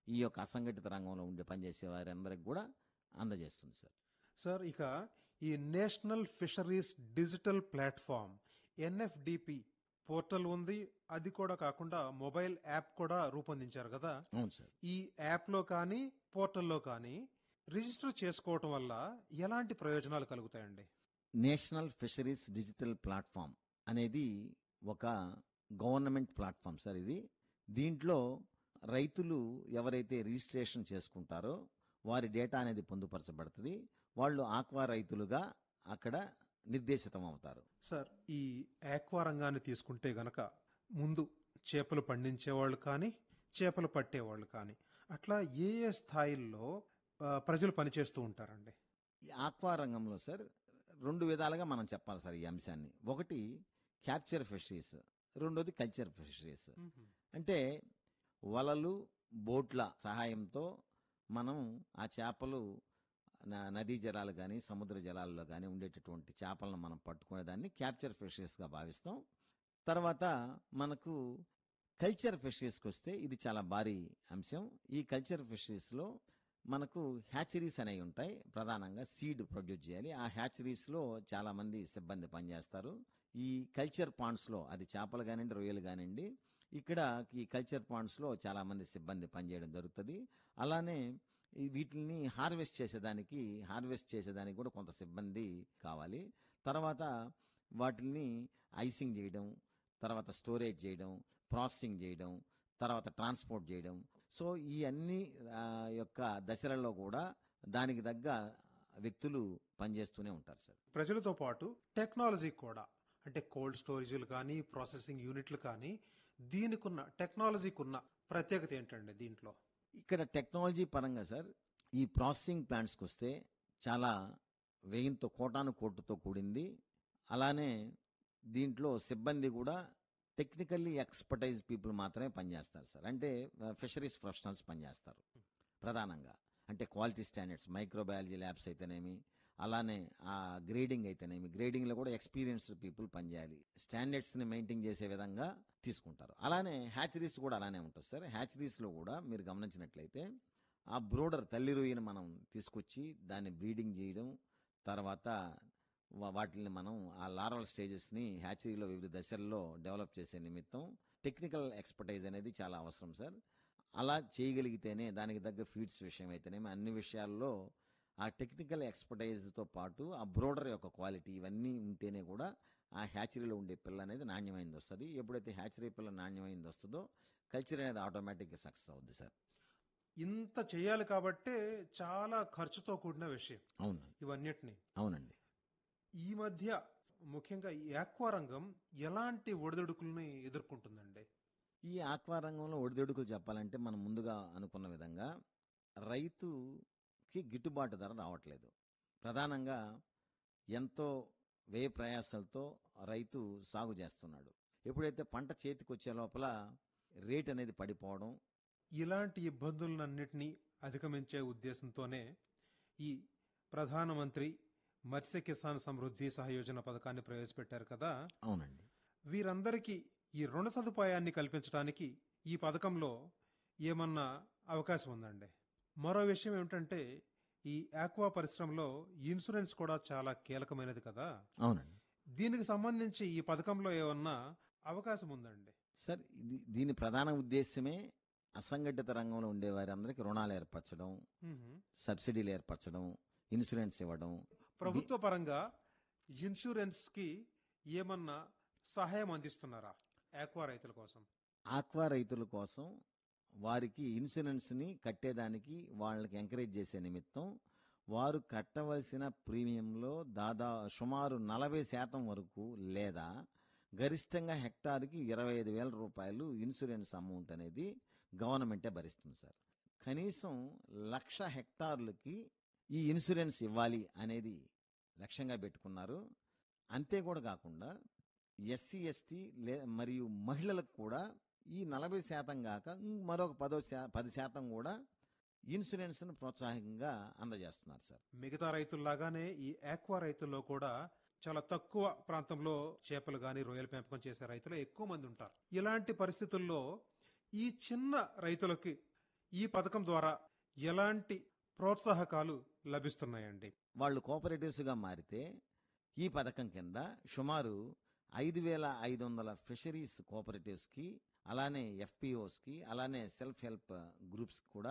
ఈ యొక్క అసంఘటిత రంగంలో ఉండే పనిచేసే వారందరికి కూడా అందజేస్తుంది సార్. సార్, ఇక ఈ national fisheries digital platform NFDP portal ఉంది. అది కూడా కాకుండా మొబైల్ యాప్ కూడా రూపొందించారు కదా. అవును సార్. ఈ యాప్లో కానీ పోర్టల్లో కానీ రిజిస్టర్ చేసుకోవటం వల్ల ఎలాంటి ప్రయోజనాలు కలుగుతాయండి? నేషనల్ ఫిషరీస్ డిజిటల్ ప్లాట్ఫామ్ అనేది ఒక గవర్నమెంట్ ప్లాట్ఫామ్ సార్. ఇది దీంట్లో రైతులు ఎవరైతే రిజిస్ట్రేషన్ చేసుకుంటారో వారి డేటా అనేది పొందుపరచబడుతుంది. వాళ్ళు ఆక్వా రైతులుగా అక్కడ నిర్దేశితం అవుతారు. సార్, ఈ ఆక్వా రంగాన్ని తీసుకుంటే గనక ముందు చేపలు పండించేవాళ్ళు కానీ చేపలు పట్టేవాళ్ళు కానీ అట్లా ఏ ఏ స్థాయిల్లో ప్రజలు పనిచేస్తూ ఉంటారండి? ఈ ఆక్వా రంగంలో సార్ 2 విధాలుగా మనం చెప్పాలి సార్ ఈ అంశాన్ని. ఒకటి క్యాప్చర్ ఫిషరీస్, రెండోది కల్చర్ ఫిషరీస్. అంటే వలలు, బోట్ల సహాయంతో మనం ఆ చేపలు నదీ జలాలు కానీ సముద్ర జలాల్లో కానీ ఉండేటటువంటి చేపలను మనం పట్టుకునేదాన్ని క్యాప్చర్ ఫిషరీస్గా భావిస్తాం. తర్వాత మనకు కల్చర్ ఫిషరీస్కి వస్తే ఇది చాలా భారీ అంశం. ఈ కల్చర్ ఫిషరీస్లో మనకు హ్యాచరీస్ అనేవి ఉంటాయి. ప్రధానంగా సీడ్ ప్రొడ్యూస్ చేయాలి. ఆ హ్యాచరీస్లో చాలామంది సిబ్బంది పనిచేస్తారు. ఈ కల్చర్ పాండ్స్లో అది చేపలు కానివ్వండి, రొయ్యలు కానివ్వండి, ఇక్కడ ఈ కల్చర్ పాండ్స్లో చాలామంది సిబ్బంది పనిచేయడం జరుగుతుంది. అలానే వీటిని హార్వెస్ట్ చేసేదానికి కూడా కొంత సిబ్బంది కావాలి. తర్వాత వాటిని ఐసింగ్ చేయడం, తర్వాత స్టోరేజ్ చేయడం, ప్రాసెసింగ్ చేయడం, తర్వాత ట్రాన్స్పోర్ట్ చేయడం. సో ఈ అన్ని యొక్క దశలలో కూడా దానికి తగ్గ వ్యక్తులు పనిచేస్తూనే ఉంటారు సార్. ప్రజలతో పాటు టెక్నాలజీ కూడా, అంటే కోల్డ్ స్టోరేజీలు కానీ ప్రాసెసింగ్ యూనిట్లు కానీ, దీనికున్న టెక్నాలజీకి ఉన్న ప్రత్యేకత ఏంటండి దీంట్లో? ఇక్కడ టెక్నాలజీ పరంగా సార్ ఈ ప్రాసెసింగ్ ప్లాంట్స్కి వస్తే చాలా వ్యయంతో కోటుతో కూడింది. అలానే దీంట్లో సిబ్బంది కూడా టెక్నికల్లీ ఎక్స్పర్టైజ్ పీపుల్ మాత్రమే పనిచేస్తారు సార్. అంటే ఫిషరీస్ ప్రొఫెషనల్స్ పనిచేస్తారు ప్రధానంగా. అంటే క్వాలిటీ స్టాండర్డ్స్, మైక్రోబయాలజీ ల్యాబ్స్ అయితేనేమి, అలానే ఆ గ్రేడింగ్ అయితేనేమి, గ్రేడింగ్లో కూడా ఎక్స్పీరియన్స్డ్ పీపుల్ పనిచేయాలి. స్టాండర్డ్స్ని మెయింటైన్ చేసే విధంగా తీసుకుంటారు. అలానే హ్యాచరీస్ కూడా అలానే ఉంటుంది సార్. హ్యాచరీస్లో కూడా మీరు గమనించినట్లయితే ఆ బ్రోడర్ తల్లి రొయ్యను మనం తీసుకొచ్చి దాన్ని బ్రీడింగ్ చేయడం, తర్వాత వాటిని మనం ఆ లార్వల్ స్టేజెస్ని హ్యాచరీలో వివిధ దశల్లో డెవలప్ చేసే నిమిత్తం టెక్నికల్ ఎక్స్పర్టైజ్ అనేది చాలా అవసరం సార్. అలా చేయగలిగితేనే దానికి తగ్గ ఫీడ్స్ విషయం అయితేనేమి అన్ని విషయాల్లో ఆ టెక్నికల్ ఎక్స్పర్టైజ్తో పాటు ఆ బ్రోడర్ యొక్క క్వాలిటీ ఇవన్నీ ఉంటేనే కూడా ఆ హ్యాచరీలో ఉండే పిల్ల అనేది నాణ్యమైనది వస్తుంది. ఎప్పుడైతే హ్యాచరీ పిల్ల నాణ్యమైనది వస్తుందో కల్చర్ అనేది ఆటోమేటిక్గా సక్సెస్ అవుద్ది సార్. ఇంత చేయాలి కాబట్టే చాలా ఖర్చుతో కూడిన విషయం. అవును, ఇవన్నిటిని. అవునండి. ఈ మధ్య ముఖ్యంగా ఈ ఆక్వా రంగం ఎలాంటి ఒడిదుడుకుల్ని ఎదుర్కొంటుందండి? ఈ ఆక్వా రంగంలో ఒడిదుడుకులు చెప్పాలంటే మనం ముందుగా అనుకున్న విధంగా రైతుకి గిట్టుబాటు ధర రావట్లేదు. ప్రధానంగా ఎంతో వ్యయ ప్రయాసాలతో రైతు సాగు చేస్తున్నాడు. ఎప్పుడైతే పంట చేతికి వచ్చే లోపల రేట్ అనేది పడిపోవడం, ఇలాంటి ఇబ్బందులన్నింటినీ అధిగమించే ఉద్దేశంతోనే ఈ ప్రధానమంత్రి మత్స్య కిసాన్ సమృద్ధి సహయోజన పథకాన్ని ప్రవేశపెట్టారు కదా. అవునండి. వీరందరికీ ఈ రుణ సదుపాయాన్ని కల్పించడానికి ఈ పథకంలో ఏమన్నా అవకాశం ఉందండి? మరో విషయం ఏమిటంటే ఈ ఆక్వా పరిశ్రమలో ఇన్సూరెన్స్ కూడా చాలా కీలకమైనది కదా. అవునండి. దీనికి సంబంధించి ఈ పథకంలో ఏమన్నా అవకాశం ఉందండి? సార్, దీని ప్రధాన ఉద్దేశమే అసంఘటిత రంగంలో ఉండే వారందరికీ రుణాలు ఏర్పరచడం, సబ్సిడీలు ఏర్పరచడం, ఇన్సూరెన్స్ ఇవ్వడం. ప్రభుత్వ పరంగా ఇన్సూరెన్స్ కి ఏమన్నా సహాయం అందిస్తున్నారా ఆక్వా రైతుల కోసం? ఆక్వా రైతుల కోసం వారికి ఇన్సూరెన్స్ని కట్టేదానికి వాళ్ళకి ఎంకరేజ్ చేసే నిమిత్తం వారు కట్టవలసిన ప్రీమియంలో సుమారు 40% వరకు లేదా గరిష్టంగా హెక్టార్కి 25,000 రూపాయలు ఇన్సూరెన్స్ అమౌంట్ అనేది గవర్నమెంటే భరిస్తుంది సార్. కనీసం 1,00,000 హెక్టార్లకి ఈ ఇన్సూరెన్స్ ఇవ్వాలి అనేది లక్ష్యంగా పెట్టుకున్నారు. అంతే కూడా కాకుండా ఎస్సీ ఎస్టీ మరియు మహిళలకు కూడా ఈ 40% కాక మరొక 10% కూడా ఇన్సూరెన్స్ను ప్రోత్సాహకంగా అందజేస్తున్నారు సార్. మిగతా రైతుల్లాగానే ఈ ఆక్వా రైతుల్లో కూడా చాలా తక్కువ ప్రాంతంలో చేపలు గాని రొయ్యల పెంపకం చేసే రైతులు ఎక్కువ మంది ఉంటారు. ఇలాంటి పరిస్థితుల్లో ఈ చిన్న రైతులకి ఈ పథకం ద్వారా ఎలాంటి ప్రోత్సాహకాలు లభిస్తున్నాయండి? వాళ్ళు కోఆపరేటివ్స్గా మారితే ఈ పథకం కింద సుమారు 5,500 ఫిషరీస్ కోఆపరేటివ్స్కి, అలానే ఎఫ్పిఓస్కి, అలానే సెల్ఫ్ హెల్ప్ గ్రూప్స్ కూడా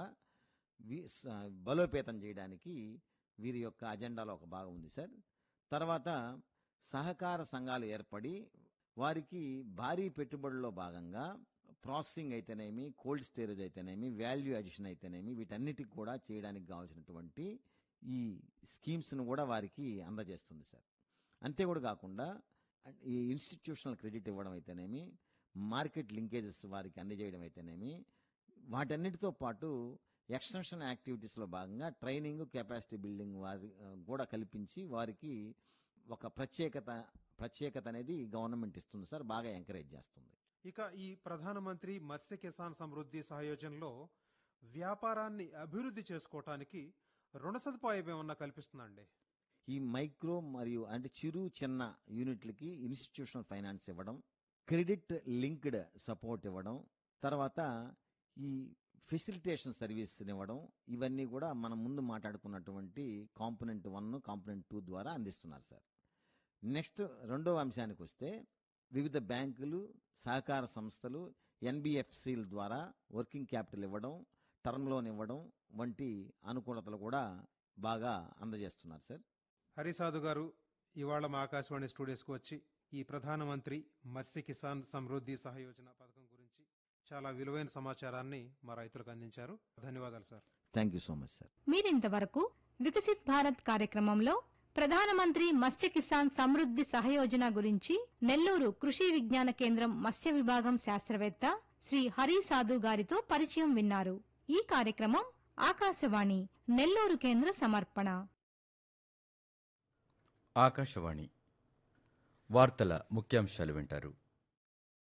బలోపేతం చేయడానికి వీరి యొక్క అజెండాలో ఒక భాగం ఉంది సార్. తర్వాత సహకార సంఘాలు ఏర్పడి వారికి భారీ పెట్టుబడుల్లో భాగంగా ప్రాసెసింగ్ అయితేనేమి, కోల్డ్ స్టోరేజ్ అయితేనేమి, వాల్యూ అడిషన్ అయితేనేమి, వీటన్నిటికి కూడా చేయడానికి కావాల్సినటువంటి ఈ స్కీమ్స్ను కూడా వారికి అందజేస్తుంది సార్. అంతే కూడా కాకుండా ఈ ఇన్స్టిట్యూషనల్ క్రెడిట్ ఇవ్వడం అయితేనేమి, మార్కెట్ లింకేజెస్ వారికి అందజేయడం అయితేనేమి, వాటన్నిటితో పాటు ఎక్స్టెన్షన్ యాక్టివిటీస్లో భాగంగా ట్రైనింగ్, కెపాసిటీ బిల్డింగ్ వారి కూడా కల్పించి వారికి ఒక ప్రత్యేకత అనేది గవర్నమెంట్ ఇస్తుంది సార్, బాగా ఎంకరేజ్ చేస్తుంది. ఇక ఈ ప్రధానమంత్రి మత్స్య కిసాన్ సమృద్ధి సహయోజనలో వ్యాపారాన్ని అభివృద్ధి చేసుకోవటానికి రుణ సదుపాయం ఏమన్నా కల్పిస్తుందండి? ఈ మైక్రో మరియు అంటే చిన్న యూనిట్లకి ఇన్స్టిట్యూషనల్ ఫైనాన్స్ ఇవ్వడం, క్రెడిట్ లింక్డ్ సపోర్ట్ ఇవ్వడం, తర్వాత ఈ ఫెసిలిటేషన్ సర్వీస్ ఇవ్వడం, ఇవన్నీ కూడా మనం ముందు మాట్లాడుకున్నటువంటి కాంపోనెంట్ 1, కాంపోనెంట్ 2 ద్వారా అందిస్తున్నారు సార్. నెక్స్ట్ రెండవ అంశానికి వస్తే వివిధ బ్యాంకులు, సహకార సంస్థలు, ఎన్బిఎఫ్సిల ద్వారా వర్కింగ్ క్యాపిటల్ ఇవ్వడం, టర్మ్ లోన్ ఇవ్వడం వంటి అనుకూలతలు కూడా బాగా అందజేస్తున్నారు సార్. హరిసాధు గారు ఇవాళ మా ఆకాశవాణి స్టూడియోస్కి వచ్చి ఈ ప్రధానమంత్రి మత్స్య కిసాన్ సమృద్ధి సహయోజన పథకం గురించి చాలా విలువైన సమాచారాన్ని మా రైతులకు అందించారు. ధన్యవాదాలు sir. Thank you so much sir. మీరింతవరకు వికసిత్ భారత్ కార్యక్రమంలో ప్రధానమంత్రి మత్స్య కిసాన్ సమృద్ధి సహయోజన గురించి నెల్లూరు కృషి విజ్ఞాన కేంద్రం మత్స్య విభాగం శాస్త్రవేత్త శ్రీ హరిసాధు గారితో పరిచయం విన్నారు. ఈ కార్యక్రమం ఆకాశవాణి నెల్లూరు కేంద్ర సమర్పణ. ఆకాశవాణి వార్తల ముఖ్యాంశాలు వింటారు.